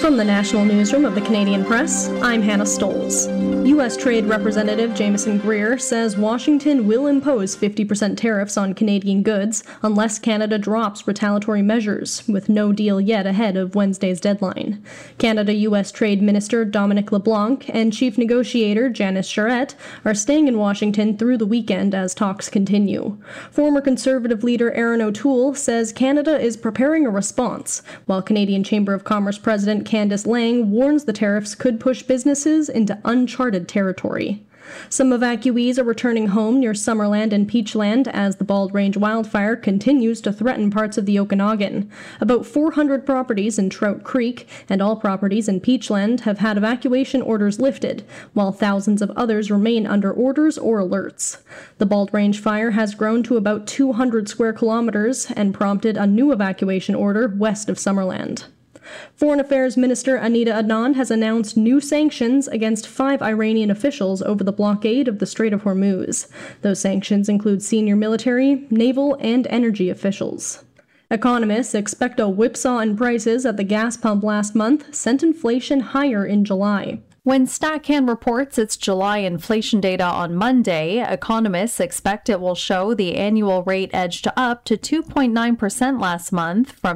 From the National Newsroom of the Canadian Press, I'm Hannah Stoles. U.S. Trade Representative Jameson Greer says Washington will impose 50% tariffs on Canadian goods unless Canada drops retaliatory measures, with no deal yet ahead of Wednesday's deadline. Canada-U.S. Trade Minister Dominic LeBlanc and Chief Negotiator Janice Charette are staying in Washington through the weekend as talks continue. Former Conservative leader Erin O'Toole says Canada is preparing a response, while Canadian Chamber of Commerce President Candice Lang warns the tariffs could push businesses into uncharted territory. Some evacuees are returning home near Summerland and Peachland as the Bald Range wildfire continues to threaten parts of the Okanagan. About 400 properties in Trout Creek and all properties in Peachland have had evacuation orders lifted, while thousands of others remain under orders or alerts. The Bald Range fire has grown to about 200 square kilometers and prompted a new evacuation order west of Summerland. Foreign Affairs Minister Anita Adnan has announced new sanctions against 5 Iranian officials over the blockade of the Strait of Hormuz. Those sanctions include senior military, naval, and energy officials. Economists expect a whipsaw in prices at the gas pump last month sent inflation higher in July. When StatCan reports its July inflation data on Monday, economists expect it will show the annual rate edged up to 2.9% last month from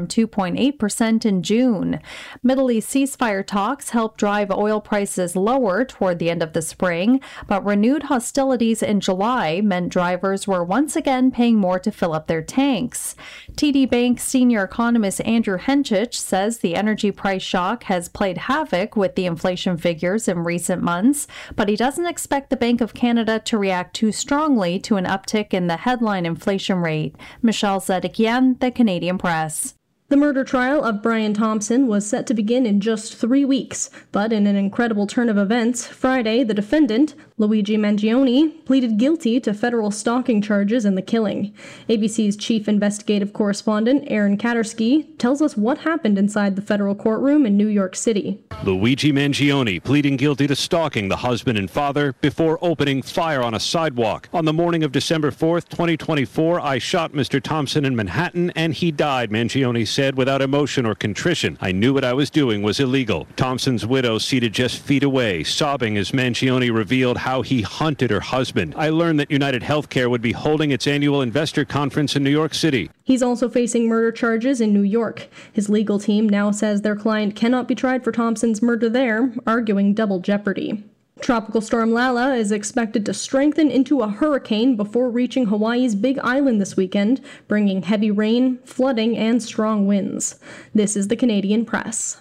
2.8% in June. Middle East ceasefire talks helped drive oil prices lower toward the end of the spring, but renewed hostilities in July meant drivers were once again paying more to fill up their tanks. TD Bank senior economist Andrew Henchich says the energy price shock has played havoc with the inflation figures in recent months, but he doesn't expect the Bank of Canada to react too strongly to an uptick in the headline inflation rate. Michelle Zedekian, The Canadian Press. The murder trial of Brian Thompson was set to begin in just 3 weeks, but in an incredible turn of events, Friday, the defendant, Luigi Mangione, pleaded guilty to federal stalking charges in the killing. ABC's chief investigative correspondent, Aaron Katersky, tells us what happened inside the federal courtroom in New York City. Luigi Mangione pleading guilty to stalking the husband and father before opening fire on a sidewalk. On the morning of December 4th, 2024, I shot Mr. Thompson in Manhattan and he died, Mangione said without emotion or contrition. I knew what I was doing was illegal. Thompson's widow seated just feet away, sobbing as Mangione revealed how he hunted her husband. I learned that United Healthcare would be holding its annual investor conference in New York City. He's also facing murder charges in New York. His legal team now says their client cannot be tried for Thompson's murder there, arguing double jeopardy. Tropical storm Lala is expected to strengthen into a hurricane before reaching Hawaii's Big Island this weekend, bringing heavy rain, flooding, and strong winds. This is the Canadian Press.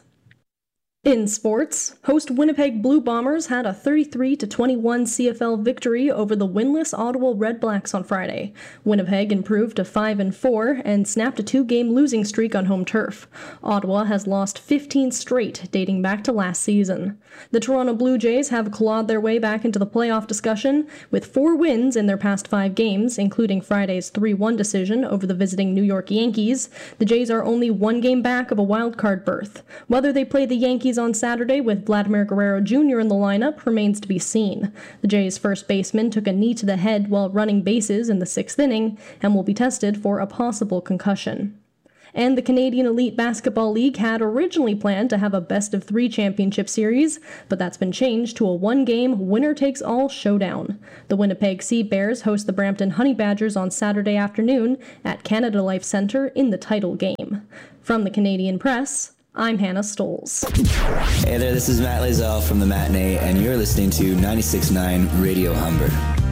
In sports, host Winnipeg Blue Bombers had a 33-21 CFL victory over the winless Ottawa Red Blacks on Friday. Winnipeg improved to 5-4 and snapped a 2-game losing streak on home turf. Ottawa has lost 15 straight, dating back to last season. The Toronto Blue Jays have clawed their way back into the playoff discussion with 4 wins in their past 5 games, including Friday's 3-1 decision over the visiting New York Yankees. The Jays are only 1 game back of a wild-card berth. Whether they play the Yankees on Saturday with Vladimir Guerrero Jr. in the lineup remains to be seen. The Jays' first baseman took a knee to the head while running bases in the 6th inning and will be tested for a possible concussion. And the Canadian Elite Basketball League had originally planned to have a best-of-3 championship series, but that's been changed to a 1-game winner-takes-all showdown. The Winnipeg Sea Bears host the Brampton Honey Badgers on Saturday afternoon at Canada Life Centre in the title game. From the Canadian Press, I'm Hannah Stoles. Hey there, this is Matt Lazell from The Matinee, and you're listening to 96.9 Radio Humber.